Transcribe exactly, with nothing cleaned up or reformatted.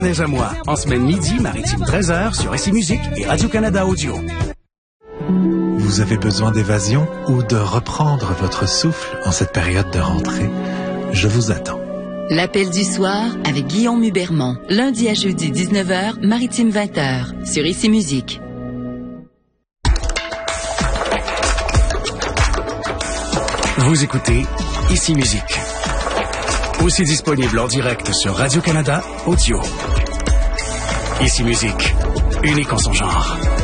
Neige à moi, en semaine midi, maritime treize heures, sur Ici Musique et Radio-Canada Audio. Vous avez besoin d'évasion ou de reprendre votre souffle en cette période de rentrée? Je vous attends. L'appel du soir avec Guillaume Hubermont. Lundi à jeudi, dix-neuf heures, maritime vingt heures, sur Ici Musique. Vous écoutez Ici Musique. Aussi disponible en direct sur Radio-Canada Audio. Ici Musique, unique en son genre.